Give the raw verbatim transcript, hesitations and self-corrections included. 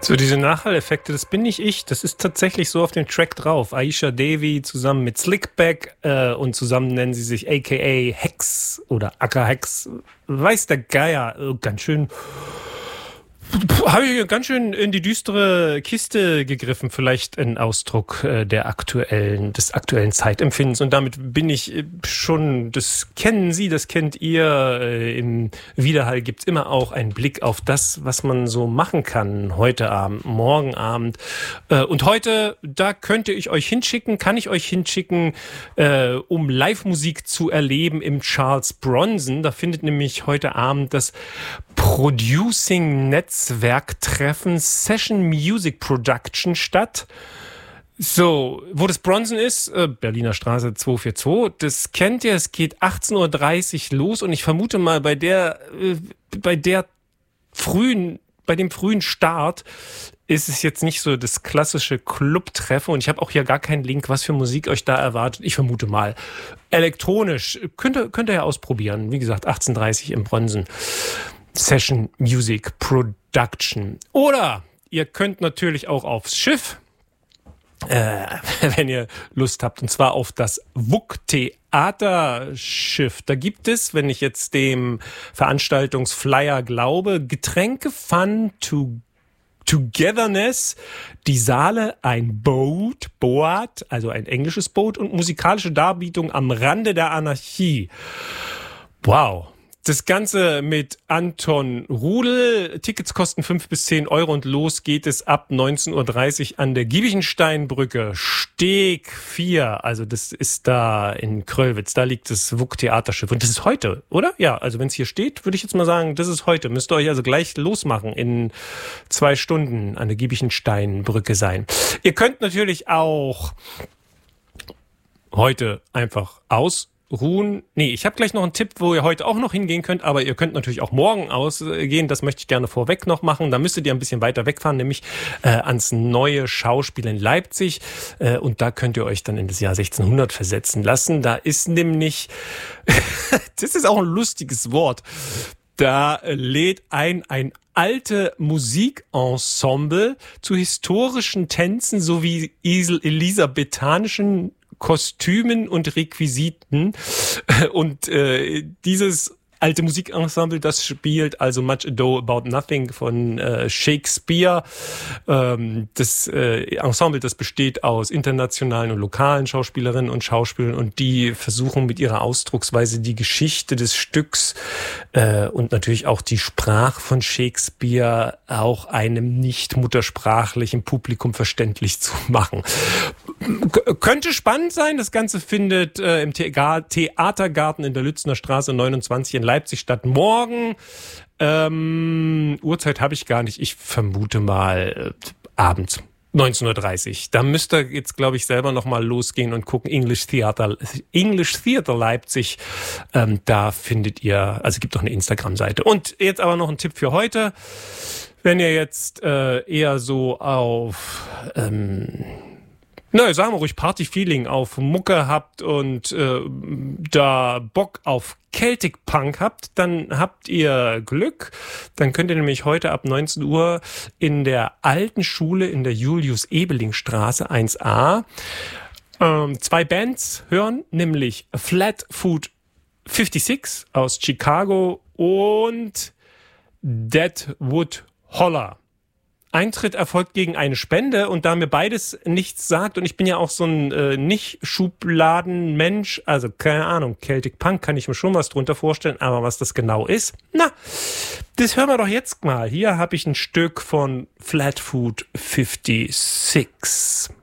So, diese Nachhalleffekte, das bin nicht ich. Das ist tatsächlich so auf dem Track drauf. Aisha Devi zusammen mit Slickback äh, und zusammen nennen sie sich a k a. Hex oder Acker Hex. Weiß der Geier. Äh, ganz schön... Habe ich ganz schön in die düstere Kiste gegriffen, vielleicht ein Ausdruck äh, der aktuellen, des aktuellen Zeitempfindens. Und damit bin ich äh, schon, das kennen Sie, das kennt ihr. Äh, Im Widerhall gibt's immer auch einen Blick auf das, was man so machen kann. Heute Abend, morgen Abend. Äh, und heute, da könnte ich euch hinschicken, kann ich euch hinschicken, äh, um Live-Musik zu erleben im Charles Bronson. Da findet nämlich heute Abend das Producing-Netzwerk-Treffen Session Music Production statt. So, wo das Bronson ist, äh, Berliner Straße zweihundertvierundzwanzig, das kennt ihr, es geht achtzehn Uhr dreißig los und ich vermute mal bei der, äh, bei der frühen, bei dem frühen Start ist es jetzt nicht so das klassische Clubtreffen und ich habe auch hier gar keinen Link, was für Musik euch da erwartet. Ich vermute mal elektronisch. Könnt ihr, könnt ihr ja ausprobieren. Wie gesagt, achtzehn Uhr dreißig im Bronson. Session Music Production. Oder ihr könnt natürlich auch aufs Schiff, äh, wenn ihr Lust habt, und zwar auf das W U K-Theaterschiff. Da gibt es, wenn ich jetzt dem Veranstaltungsflyer glaube, Getränke, Fun, to Togetherness, die Saale, ein Boot, Boat, also ein englisches Boot und musikalische Darbietung am Rande der Anarchie. Wow. Das Ganze mit Anton Rudel. Tickets kosten fünf bis zehn Euro und los geht es ab neunzehn Uhr dreißig an der Giebichensteinbrücke. Steg vier, also das ist da in Kröllwitz, da liegt das W U K-Theaterschiff. Und das ist heute, oder? Ja, also wenn es hier steht, würde ich jetzt mal sagen, das ist heute. Müsst ihr euch also gleich losmachen, in zwei Stunden an der Giebichensteinbrücke sein. Ihr könnt natürlich auch heute einfach aus Ruhen. Nee, ich habe gleich noch einen Tipp, wo ihr heute auch noch hingehen könnt, aber ihr könnt natürlich auch morgen ausgehen. Das möchte ich gerne vorweg noch machen. Da müsstet ihr ein bisschen weiter wegfahren, nämlich äh, ans Neue Schauspiel in Leipzig. Äh, und da könnt ihr euch dann in das Jahr sechzehnhundert versetzen lassen. Da ist nämlich, das ist auch ein lustiges Wort, da lädt ein ein alte Musikensemble zu historischen Tänzen sowie elisabethanischen Kostümen und Requisiten und äh, dieses alte Musikensemble, das spielt also Much Ado About Nothing von äh, Shakespeare. Ähm, das äh, Ensemble, das besteht aus internationalen und lokalen Schauspielerinnen und Schauspielern und die versuchen mit ihrer Ausdrucksweise die Geschichte des Stücks äh, und natürlich auch die Sprache von Shakespeare auch einem nicht muttersprachlichen Publikum verständlich zu machen. K- könnte spannend sein. Das Ganze findet äh, im The- Theatergarten in der Lützner Straße neunundzwanzig in Leipzig statt. Morgen, ähm, Uhrzeit habe ich gar nicht, ich vermute mal äh, abends, neunzehn Uhr dreißig. Da müsst ihr jetzt, glaube ich, selber nochmal losgehen und gucken. English Theater, English Theater Leipzig, ähm, da findet ihr, also es gibt auch eine Instagram-Seite. Und jetzt aber noch ein Tipp für heute. Wenn ihr jetzt äh, eher so auf... Ähm, Na, sagen wir ruhig Party-Feeling auf Mucke habt und äh, da Bock auf Celtic Punk habt, dann habt ihr Glück. Dann könnt ihr nämlich heute ab neunzehn Uhr in der alten Schule in der Julius-Ebeling-Straße eins a ähm, zwei Bands hören, nämlich Flatfoot fünfundsechzig aus Chicago und Deadwood Holler. Eintritt erfolgt gegen eine Spende und da mir beides nichts sagt und ich bin ja auch so ein äh, Nicht-Schubladen-Mensch, also keine Ahnung, Celtic Punk kann ich mir schon was drunter vorstellen, aber was das genau ist, na, das hören wir doch jetzt mal. Hier habe ich ein Stück von Flatfoot fünfundsechzig.